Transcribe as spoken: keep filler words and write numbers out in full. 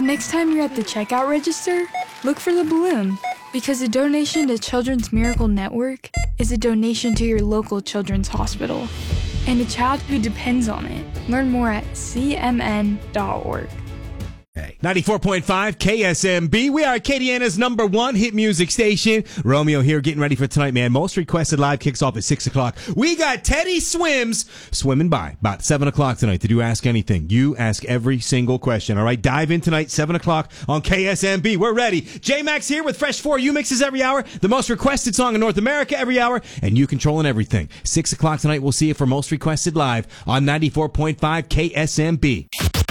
next time you're at the checkout register, look for the balloon. Because a donation to Children's Miracle Network is a donation to your local children's hospital and a child who depends on it. Learn more at c m n dot org. ninety-four point five K S M B. We are Acadiana's number one hit music station. Romeo here getting ready for tonight, man. Most requested live kicks off at six o'clock. We got Teddy Swims swimming by about seven o'clock tonight to do Ask Anything. You ask every single question, all right? Dive in tonight, seven o'clock on K S M B. We're ready. J-Max here with Fresh four U mixes every hour. The most requested song in North America every hour. And you controlling everything. six o'clock tonight, we'll see you for Most Requested Live on ninety-four point five K S M B.